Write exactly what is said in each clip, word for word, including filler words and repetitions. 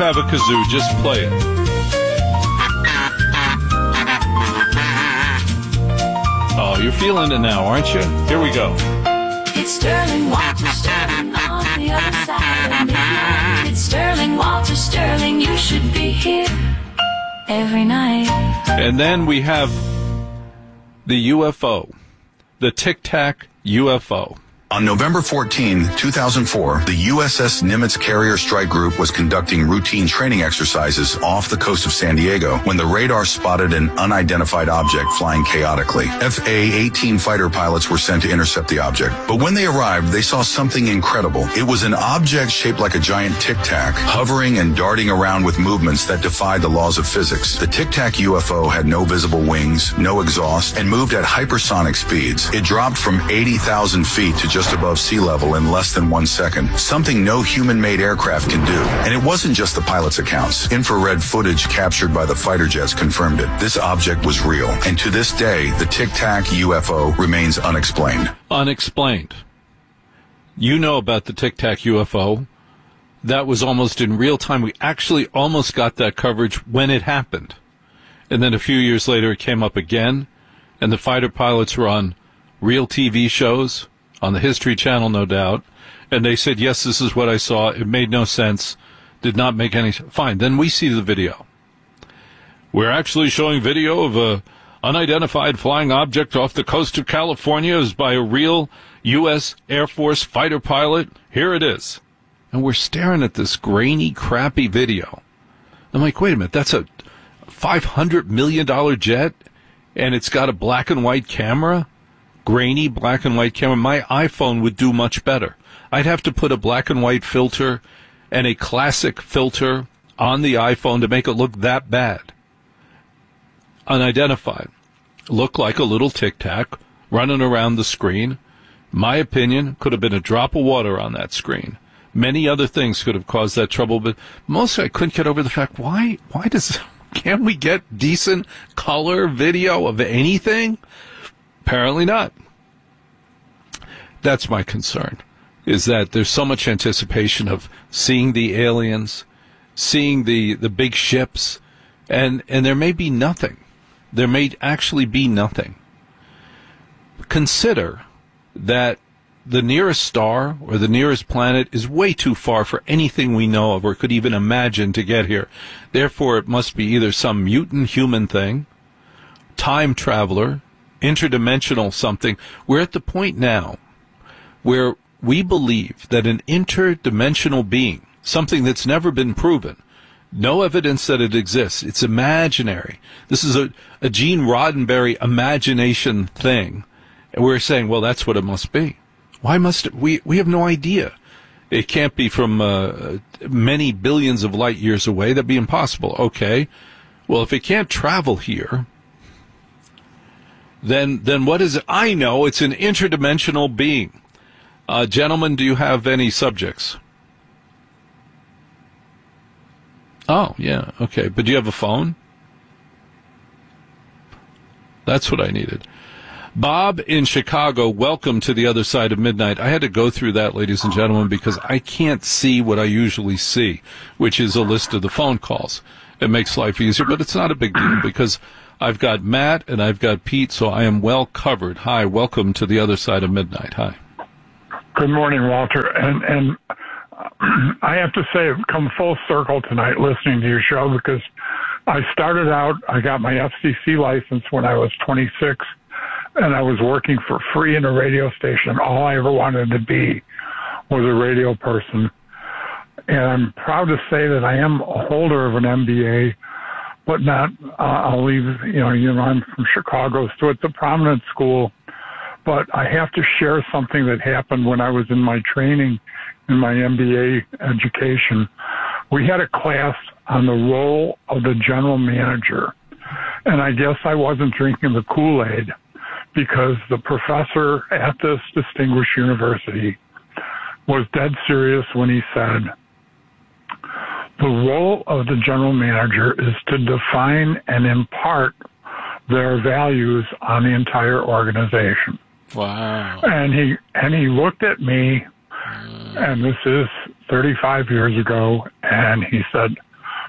have a kazoo, just play it. Oh, you're feeling it now, aren't you? Here we go. It's Sterling Walter Sterling on the other side of midnight. It's Sterling Walter Sterling. You should be here every night. And then we have the U F O, the Tic Tac U F O. On November fourteenth, two thousand four, the U S S Nimitz Carrier Strike Group was conducting routine training exercises off the coast of San Diego when the radar spotted an unidentified object flying chaotically. F A eighteen fighter pilots were sent to intercept the object. But when they arrived, they saw something incredible. It was an object shaped like a giant tic-tac, hovering and darting around with movements that defied the laws of physics. The tic-tac U F O had no visible wings, no exhaust, and moved at hypersonic speeds. It dropped from eighty thousand feet to just just above sea level in less than one second, something no human-made aircraft can do. And it wasn't just the pilot's accounts. Infrared footage captured by the fighter jets confirmed it. This object was real, and to this day, the Tic Tac U F O remains unexplained. Unexplained. You know about the Tic Tac U F O. That was almost in real time. We actually almost got that coverage when it happened. And then a few years later, it came up again, and the fighter pilots were on real T V shows, on the History Channel, no doubt, and they said, yes, this is what I saw. It made no sense. Did not make any sense. Fine. Then we see the video. We're actually showing video of a unidentified flying object off the coast of California. It was by a real U S Air Force fighter pilot. Here it is. And we're staring at this grainy, crappy video. I'm like, wait a minute, that's a five hundred million dollars jet, and it's got a black and white camera? Grainy black and white camera. My iPhone would do much better. I'd have to put a black and white filter and a classic filter on the iPhone to make it look that bad. Unidentified. Look like a little tic-tac running around the screen. My opinion, could have been a drop of water on that screen. Many other things could have caused that trouble, but mostly I couldn't get over the fact, why, why does, can't we get decent color video of anything? Apparently not. That's my concern, is that there's so much anticipation of seeing the aliens, seeing the, the big ships, and, and there may be nothing. There may actually be nothing. Consider that the nearest star or the nearest planet is way too far for anything we know of or could even imagine to get here. Therefore, it must be either some mutant human thing, time traveler, interdimensional something. We're at the point now where we believe that an interdimensional being, something that's never been proven, no evidence that it exists, it's imaginary. This is a, a Gene Roddenberry imagination thing. And we're saying, well, that's what it must be. Why must it? We, we have no idea. It can't be from uh, many billions of light years away. That'd be impossible. Okay. Well, if it can't travel here, then then what is it? I know it's an interdimensional being. Uh, gentlemen, do you have any subjects? Oh, yeah, okay. But do you have a phone? That's what I needed. Bob in Chicago, welcome to the other side of midnight. I had to go through that, ladies and gentlemen, because I can't see what I usually see, which is a list of the phone calls. It makes life easier, but it's not a big deal because I've got Matt and I've got Pete, so I am well covered. Hi, welcome to the other side of midnight. Hi. Good morning, Walter. And and I have to say, I've come full circle tonight listening to your show because I started out, I got my F C C license when I was twenty-six, and I was working for free in a radio station. All I ever wanted to be was a radio person. And I'm proud to say that I am a holder of an M B A, but not, uh, I'll leave, you know, you know, I'm from Chicago, so it's a prominent school. But I have to share something that happened when I was in my training in my M B A education. We had a class on the role of the general manager. And I guess I wasn't drinking the Kool-Aid because the professor at this distinguished university was dead serious when he said, the role of the general manager is to define and impart their values on the entire organization. Wow. And he and he looked at me, and this is thirty-five years ago, and he said,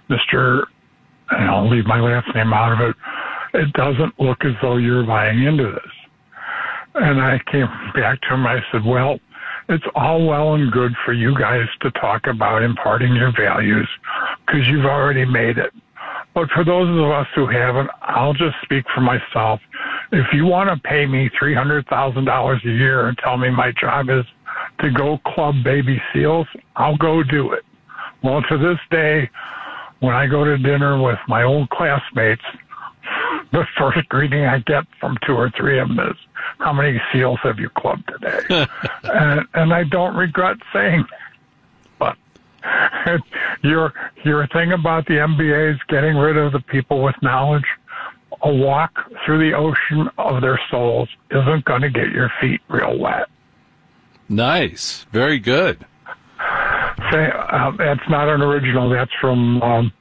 Mister, and I'll leave my last name out of it, it doesn't look as though you're buying into this. And I came back to him. I said, well, it's all well and good for you guys to talk about imparting your values because you've already made it. But for those of us who haven't, I'll just speak for myself. If you want to pay me three hundred thousand dollars a year and tell me my job is to go club baby seals, I'll go do it. Well, to this day, when I go to dinner with my old classmates, the first greeting I get from two or three of them is, how many seals have you clubbed today? and, and I don't regret saying that. But your, your thing about the M B A is getting rid of the people with knowledge. A walk through the ocean of their souls isn't going to get your feet real wet. Nice. Very good. Say, uh, that's not an original. That's from, um,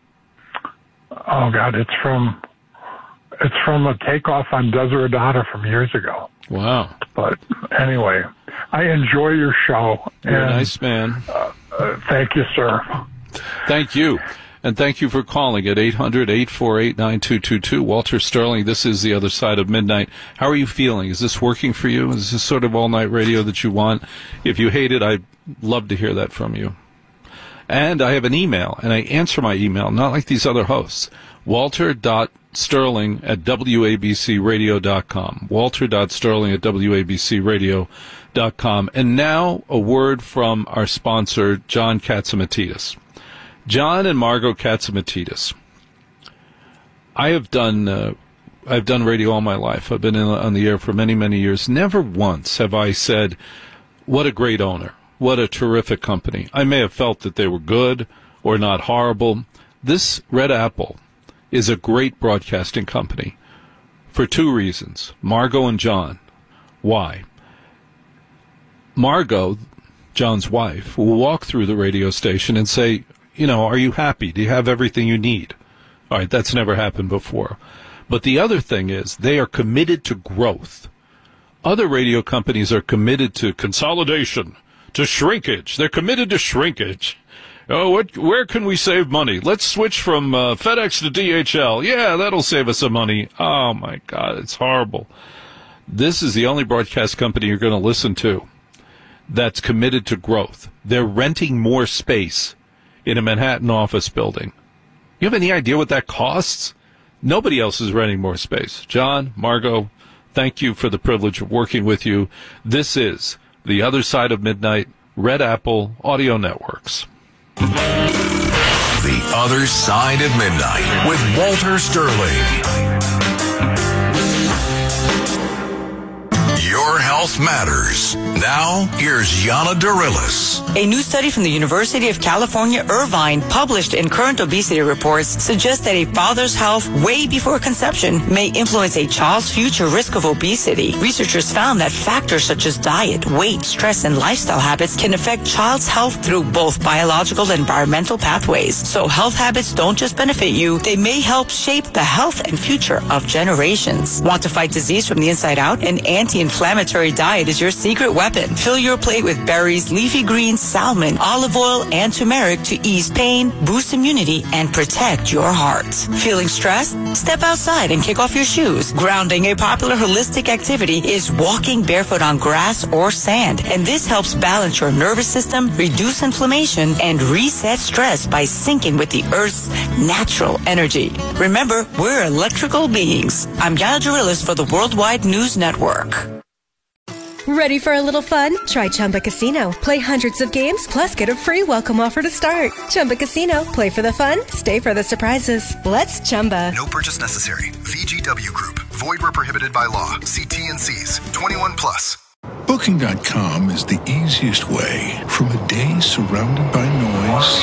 oh, God, it's from... It's from a takeoff on Desiderata from years ago. Wow. But anyway, I enjoy your show. You're and, a nice man. Uh, uh, thank you, sir. Thank you. And thank you for calling at eight hundred, eight four eight, nine two two two. Walter Sterling, this is The Other Side of Midnight. How are you feeling? Is this working for you? Is this sort of all-night radio that you want? If you hate it, I'd love to hear that from you. And I have an email, and I answer my email, not like these other hosts. Walter dot Sterling at W A B C radio dot com. Walter dot Sterling at W A B C radio dot com. And now a word from our sponsor, John Catsimatidis. John and Margot Catsimatidis. I have done uh, I've done radio all my life. I've been in, on the air for many, many years. Never once have I said, what a great owner. What a terrific company. I may have felt that they were good or not horrible. This Red Apple is a great broadcasting company for two reasons. Margot and John. Why? Margot, John's wife, will walk through the radio station and say, you know, are you happy? Do you have everything you need? All right, that's never happened before. But the other thing is they are committed to growth. Other radio companies are committed to consolidation, to shrinkage. They're committed to shrinkage. Oh, what, where can we save money? Let's switch from uh, FedEx to D H L. Yeah, that'll save us some money. Oh, my God, it's horrible. This is the only broadcast company you're going to listen to that's committed to growth. They're renting more space in a Manhattan office building. You have any idea what that costs? Nobody else is renting more space. John, Margot, thank you for the privilege of working with you. This is The Other Side of Midnight, Red Apple Audio Networks. The Other Side of Midnight with Walter Sterling. Your health matters. Now, here's Yana Darilis. A new study from the University of California, Irvine, published in Current Obesity Reports, suggests that a father's health way before conception may influence a child's future risk of obesity. Researchers found that factors such as diet, weight, stress, and lifestyle habits can affect child's health through both biological and environmental pathways. So health habits don't just benefit you, they may help shape the health and future of generations. Want to fight disease from the inside out? An anti-inflammatory diet is your secret weapon. Fill your plate with berries, leafy greens, salmon, olive oil, and turmeric to ease pain, boost immunity, and protect your heart. Feeling stressed? Step outside and kick off your shoes. Grounding, a popular holistic activity, is walking barefoot on grass or sand, and this helps balance your nervous system, reduce inflammation, and reset stress by syncing with the Earth's natural energy. Remember, we're electrical beings. I'm Yana Darilis for the Worldwide News Network. Ready for a little fun? Try Chumba Casino. Play hundreds of games, plus get a free welcome offer to start. Chumba Casino. Play for the fun, stay for the surprises. Let's Chumba. No purchase necessary. V G W Group. Void where prohibited by law. See T N Cs. twenty-one plus. Booking dot com is the easiest way from a day surrounded by noise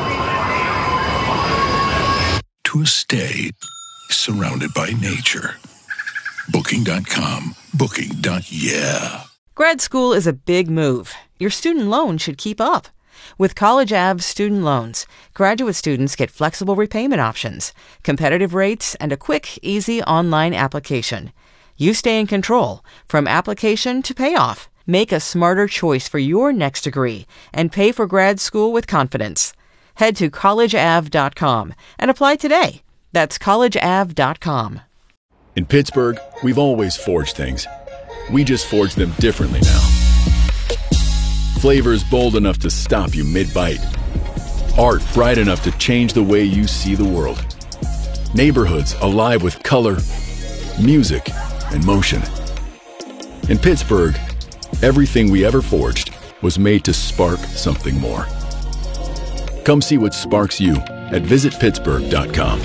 to a stay surrounded by nature. Booking dot com. Booking. Yeah. Grad school is a big move. Your student loan should keep up. With College Ave student loans, graduate students get flexible repayment options, competitive rates, and a quick, easy online application. You stay in control from application to payoff. Make a smarter choice for your next degree and pay for grad school with confidence. Head to college ave dot com and apply today. That's college ave dot com. In Pittsburgh, we've always forged things. We just forge them differently now. Flavors bold enough to stop you mid-bite. Art bright enough to change the way you see the world. Neighborhoods alive with color, music, and motion. In Pittsburgh, everything we ever forged was made to spark something more. Come see what sparks you at visit pittsburgh dot com.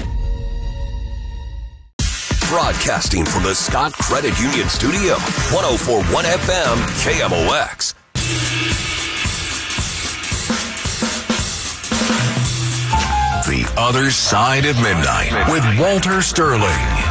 Broadcasting from the Scott Credit Union Studio, one oh four point one F M K M O X. The Other Side of Midnight with Walter Sterling.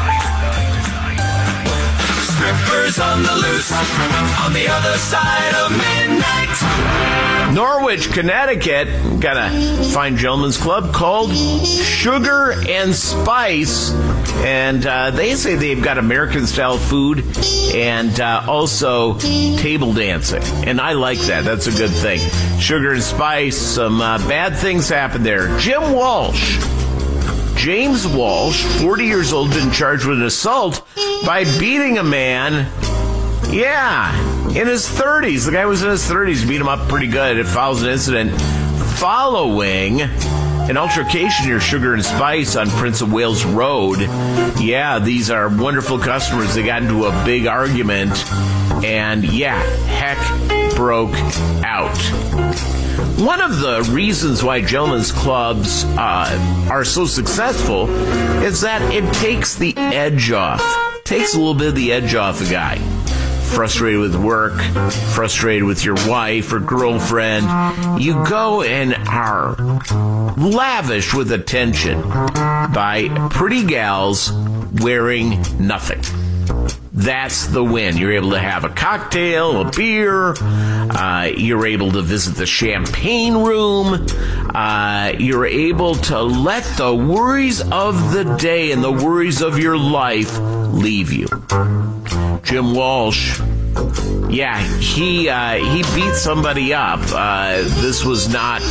Strippers on the loose, on the other side of midnight. Norwich, Connecticut, got a fine gentleman's club called Sugar and Spice. And uh, they say they've got American-style food and uh, also table dancing. And I like that. That's a good thing. Sugar and Spice, some uh, bad things happen there. Jim Walsh. James Walsh, forty years old, been charged with an assault by beating a man, yeah, in his thirties. The guy was in his thirties, beat him up pretty good. It follows an incident following an altercation near Sugar and Spice on Prince of Wales Road. Yeah, these are wonderful customers. They got into a big argument, and yeah, heck broke out. One of the reasons why gentlemen's clubs uh, are so successful is that it takes the edge off. Takes a little bit of the edge off a guy. Frustrated with work, frustrated with your wife or girlfriend, you go and are lavished with attention by pretty gals wearing nothing. That's the win. You're able to have a cocktail, a beer. Uh, you're able to visit the champagne room. Uh, you're able to let the worries of the day and the worries of your life leave you. Jim Walsh, yeah, he uh, he beat somebody up. Uh, this was not...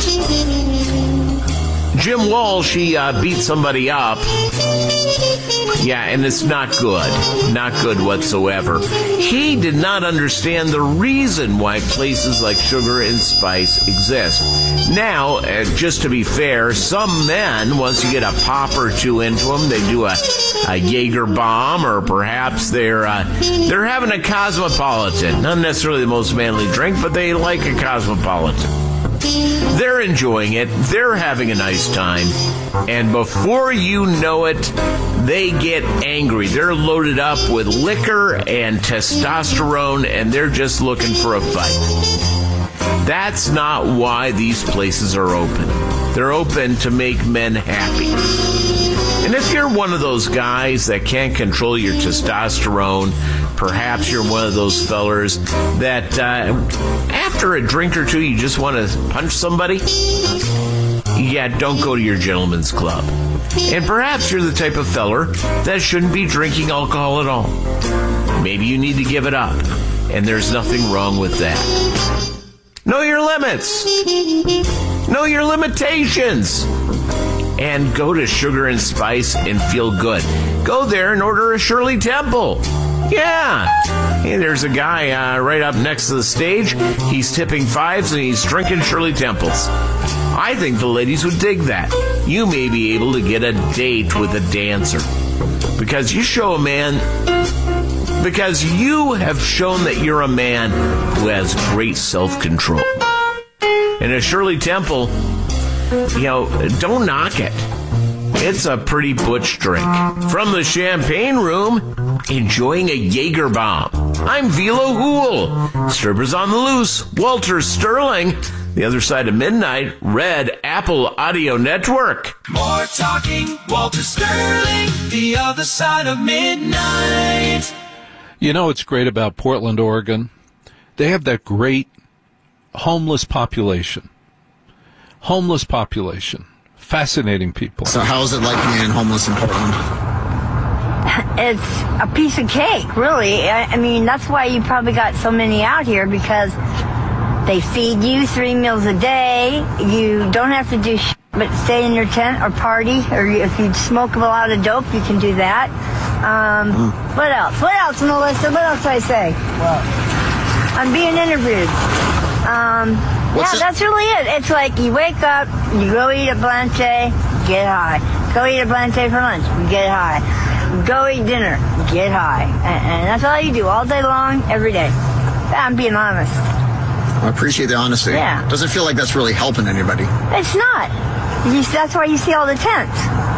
Jim Walsh, he uh, beat somebody up. Yeah, and it's not good. Not good whatsoever. He did not understand the reason why places like Sugar and Spice exist. Now, uh, just to be fair, some men, once you get a pop or two into them, they do a, a Jaeger bomb, or perhaps they're uh, they're having a Cosmopolitan. Not necessarily the most manly drink, but they like a Cosmopolitan. They're enjoying it. They're having a nice time. And before you know it, they get angry. They're loaded up with liquor and testosterone, and they're just looking for a fight. That's not why these places are open. They're open to make men happy. And if you're one of those guys that can't control your testosterone, perhaps you're one of those fellers that uh, after a drink or two you just want to punch somebody, yeah, don't go to your gentleman's club. And perhaps you're the type of feller that shouldn't be drinking alcohol at all. Maybe you need to give it up, and there's nothing wrong with that. Know your limits. Know your limitations. And go to Sugar and Spice and feel good. Go there and order a Shirley Temple. Yeah. Hey, there's a guy uh, right up next to the stage. He's tipping fives and he's drinking Shirley Temples. I think the ladies would dig that. You may be able to get a date with a dancer. Because you show a man... Because you have shown that you're a man who has great self-control. And a Shirley Temple... You know, don't knock it. It's a pretty butch drink. From the champagne room, enjoying a Jaeger bomb. I'm Velo Hool. Strippers on the Loose. Walter Sterling. The Other Side of Midnight. Red Apple Audio Network. More talking, Walter Sterling. The Other Side of Midnight. You know what's great about Portland, Oregon? They have that great homeless population. Homeless population. Fascinating people. So how is it like being homeless in Portland? It's a piece of cake, really. I, I mean, that's why you probably got so many out here, because They feed you three meals a day. You don't have to do shit but stay in your tent or party, or if you smoke a lot of dope, you can do that. Um, mm. What else? What else, Melissa? What else do I say? Wow. I'm being interviewed. Um, yeah, it? That's really it. It's like you wake up, you go eat a Blanche, get high. Go eat a Blanche for lunch, get high. Go eat dinner, get high. And, and that's all you do all day long, every day. I'm being honest. I appreciate the honesty. Yeah. Doesn't feel like that's really helping anybody. It's not. You, that's why you see all the tents.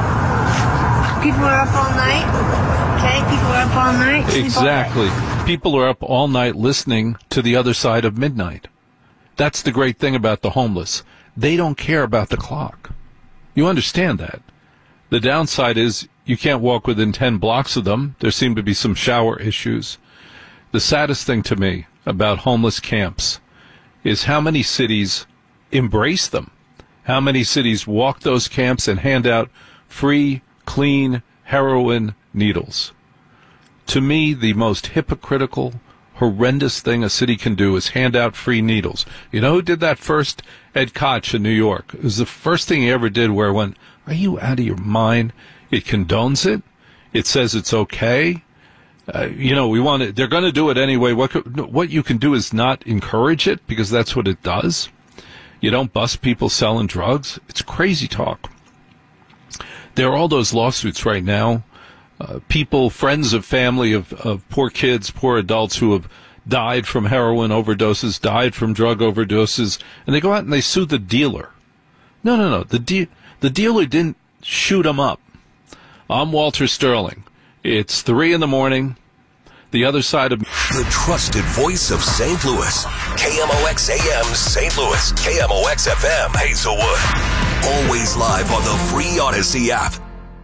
People are up all night. Okay, people are up all night. Exactly. All night. People are up all night listening to The Other Side of Midnight. That's the great thing about the homeless. They don't care about the clock. You understand that. The downside is you can't walk within ten blocks of them. There seem to be some shower issues. The saddest thing to me about homeless camps is how many cities embrace them. How many cities walk those camps and hand out free, clean heroin needles. To me, the most hypocritical, horrendous thing a city can do is hand out free needles. You know who did that first? Ed Koch in New York. It was the first thing he ever did where I went, are you out of your mind? It condones it. It says it's okay. Uh, you know, we want it. They're going to do it anyway. What could, what you can do is not encourage it, because that's what it does. You don't bust people selling drugs. It's crazy talk. There are all those lawsuits right now. Uh, people, friends of family of, of poor kids, poor adults who have died from heroin overdoses, died from drug overdoses, and they go out and they sue the dealer. No, no, no. The de- the dealer didn't shoot them up. I'm Walter Sterling. It's three in the morning. The Other Side of... The trusted voice of Saint Louis. K M O X A M Saint Louis. K M O X F M Hazelwood. Always live on the free Odyssey app.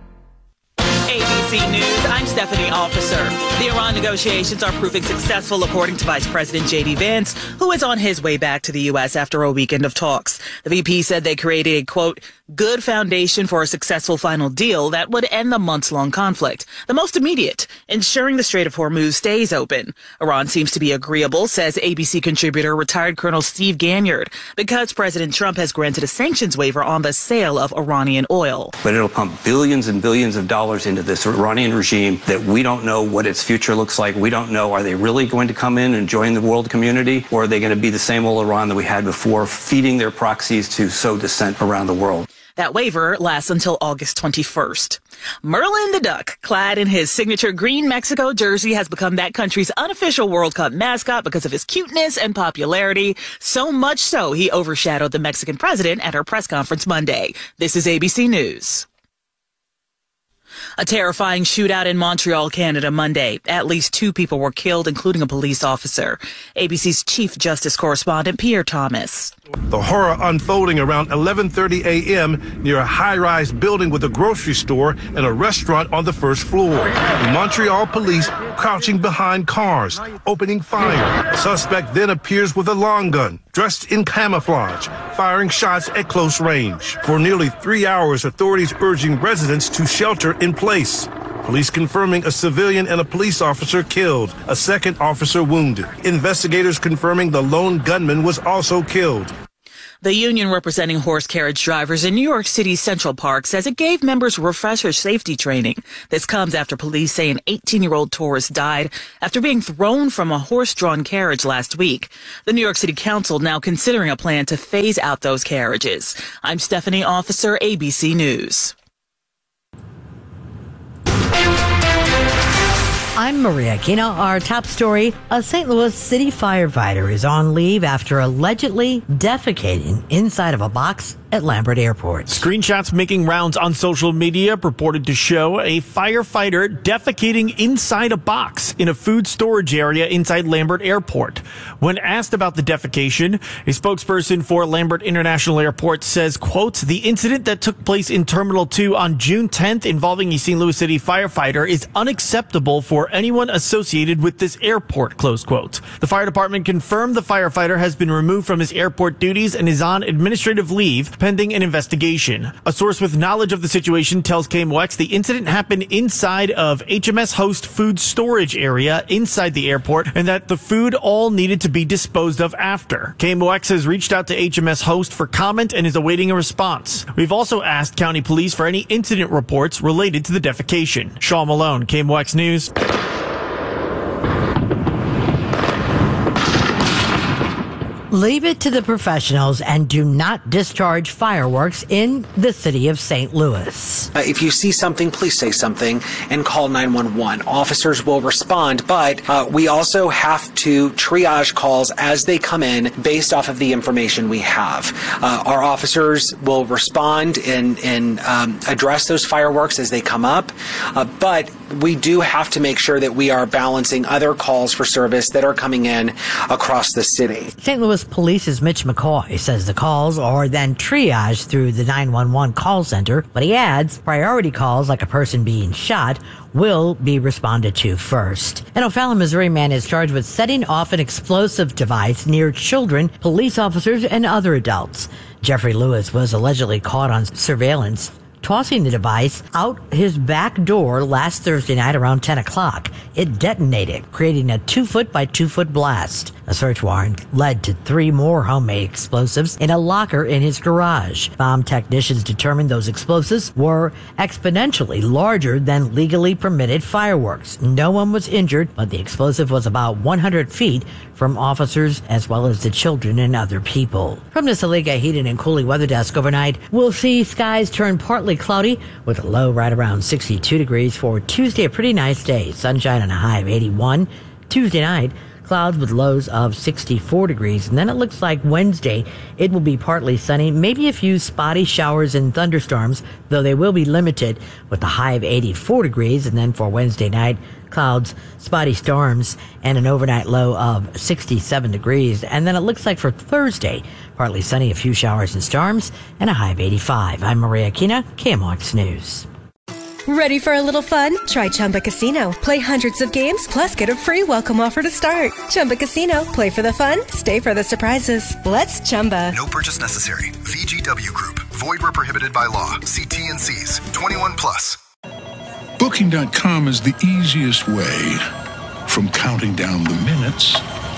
A B C News, I'm Stephanie Officer. The Iran negotiations are proving successful, according to Vice President J D Vance, who is on his way back to the U S after a weekend of talks. The V P said they created a, quote, good foundation for a successful final deal that would end the months-long conflict. The most immediate, ensuring the Strait of Hormuz stays open. Iran seems to be agreeable, says A B C contributor retired Colonel Steve Ganyard, because President Trump has granted a sanctions waiver on the sale of Iranian oil. But it'll pump billions and billions of dollars into this Iranian regime that we don't know what its future looks like. We don't know, are they really going to come in and join the world community, or are they going to be the same old Iran that we had before, feeding their proxies to sow dissent around the world? That waiver lasts until August twenty-first. Merlin the Duck, clad in his signature green Mexico jersey, has become that country's unofficial World Cup mascot because of his cuteness and popularity. So much so, he overshadowed the Mexican president at her press conference Monday. This is A B C News. A terrifying shootout in Montreal, Canada, Monday. At least two people were killed, including a police officer. A B C's Chief Justice correspondent Pierre Thomas. The horror unfolding around eleven thirty a.m. near a high-rise building with a grocery store and a restaurant on the first floor. Montreal police crouching behind cars, opening fire. Suspect then appears with a long gun, dressed in camouflage, firing shots at close range. For nearly three hours, authorities urging residents to shelter in place. Police confirming a civilian and a police officer killed, a second officer wounded. Investigators confirming the lone gunman was also killed. The union representing horse carriage drivers in New York City's Central Park says it gave members refresher safety training. This comes after police say an eighteen-year-old tourist died after being thrown from a horse-drawn carriage last week. The New York City Council now considering a plan to phase out those carriages. I'm Stephanie Officer, A B C News. I'm Maria Aquino. Our top story, a Saint Louis City firefighter is on leave after allegedly defecating inside of a box at Lambert Airport. Screenshots making rounds on social media purported to show a firefighter defecating inside a box in a food storage area inside Lambert Airport. When asked about the defecation, a spokesperson for Lambert International Airport says, quote, the incident that took place in Terminal two on June tenth involving a Saint Louis City firefighter is unacceptable for anyone associated with this airport, close quote. The fire department confirmed the firefighter has been removed from his airport duties and is on administrative leave pending an investigation. A source with knowledge of the situation tells K M O X the incident happened inside of H M S Host food storage area inside the airport and that the food all needed to be disposed of after. K M O X has reached out to H M S Host for comment and is awaiting a response. We've also asked county police for any incident reports related to the defecation. Sean Malone, K M O X News. Leave it to the professionals and do not discharge fireworks in the city of Saint Louis. Uh, if you see something, please say something and call nine one one. Officers will respond, but uh, we also have to triage calls as they come in based off of the information we have. Uh, our officers will respond and, and um, address those fireworks as they come up, uh, but we do have to make sure that we are balancing other calls for service that are coming in across the city. Saint Louis Police's Mitch McCoy says the calls are then triaged through the nine one one call center, but he adds priority calls like a person being shot will be responded to first. An O'Fallon, Missouri man is charged with setting off an explosive device near children, police officers, and other adults. Jeffrey Lewis was allegedly caught on surveillance tossing the device out his back door last Thursday night around ten o'clock. It detonated, creating a two-foot by two-foot blast. A search warrant led to three more homemade explosives in a locker in his garage. Bomb technicians determined those explosives were exponentially larger than legally permitted fireworks. No one was injured, but the explosive was about one hundred feet from officers as well as the children and other people. From the Saliga Heating and Cooling Weather Desk overnight, we'll see skies turn partly cloudy with a low right around sixty-two degrees for Tuesday, a pretty nice day. Sunshine and a high of eighty-one. Tuesday night, clouds with lows of sixty-four degrees. And then it looks like Wednesday, it will be partly sunny, maybe a few spotty showers and thunderstorms, though they will be limited with a high of eighty-four degrees. And then for Wednesday night, clouds, spotty storms, and an overnight low of sixty-seven degrees. And then it looks like for Thursday, partly sunny, a few showers and storms, and a high of eighty-five. I'm Maria Aquina, K M O X News. Ready for a little fun? Try Chumba Casino. Play hundreds of games, plus get a free welcome offer to start. Chumba Casino. Play for the fun, stay for the surprises. Let's Chumba. No purchase necessary. V G W Group. Void where prohibited by law. See T N Cs. twenty-one plus. Booking dot com is the easiest way. From counting down the minutes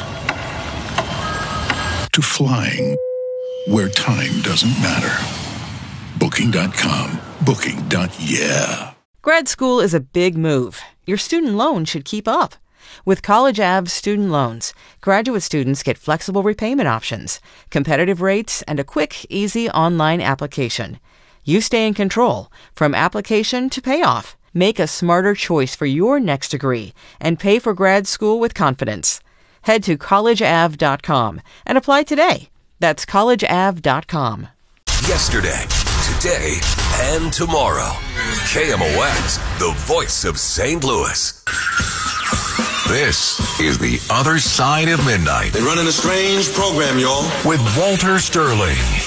to flying where time doesn't matter. Booking dot com. Booking. Yeah. Grad school is a big move. Your student loan should keep up. With College Ave student loans, graduate students get flexible repayment options, competitive rates, and a quick, easy online application. You stay in control from application to payoff. Make a smarter choice for your next degree and pay for grad school with confidence. Head to college ave dot com and apply today. That's college ave dot com. Yesterday, today, and tomorrow. K M O X, the voice of Saint Louis. This is The Other Side of Midnight. They're running a strange program, y'all. With Walter Sterling.